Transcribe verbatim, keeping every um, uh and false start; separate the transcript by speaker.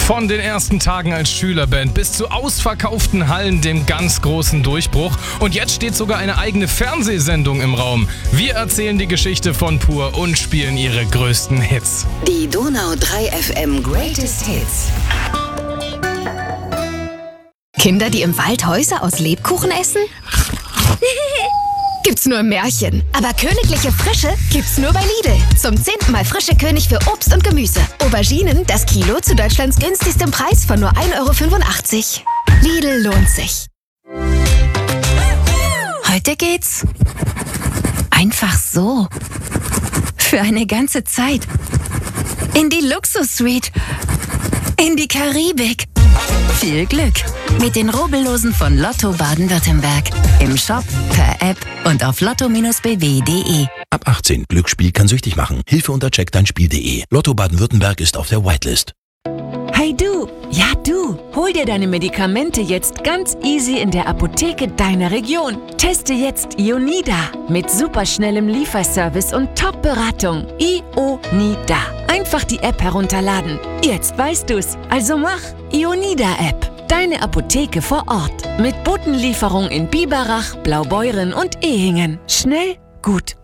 Speaker 1: Von den ersten Tagen als Schülerband bis zu ausverkauften Hallen, dem ganz großen Durchbruch. Und jetzt steht sogar eine eigene Fernsehsendung im Raum. Wir erzählen die Geschichte von Pur und spielen ihre größten Hits.
Speaker 2: Die Donau drei F M Greatest Hits.
Speaker 3: Kinder, die im Wald Häuser aus Lebkuchen essen? Gibt's nur im Märchen. Aber königliche Frische gibt's nur bei Lidl. Zum zehnten Mal frische König für Obst und Gemüse. Auberginen, das Kilo zu Deutschlands günstigstem Preis von nur ein Euro fünfundachtzig. Lidl lohnt sich. Heute geht's einfach so. Für eine ganze Zeit. In die Luxus-Suite. In die Karibik. Viel Glück mit den Rubbellosen von Lotto Baden-Württemberg. Im Shop, per App und auf lotto Bindestrich b w punkt d e.
Speaker 4: Ab achtzehn. Glücksspiel kann süchtig machen. Hilfe unter check dein Spiel punkt de. Lotto Baden-Württemberg ist auf der Whitelist.
Speaker 5: Hey du, ja du, hol dir deine Medikamente jetzt ganz easy in der Apotheke deiner Region. Teste jetzt Ionida mit superschnellem Lieferservice und Top-Beratung. Ionida. Einfach die App herunterladen. Jetzt weißt du's, also mach Ionida-App. Deine Apotheke vor Ort. Mit Botenlieferung in Biberach, Blaubeuren und Ehingen. Schnell, gut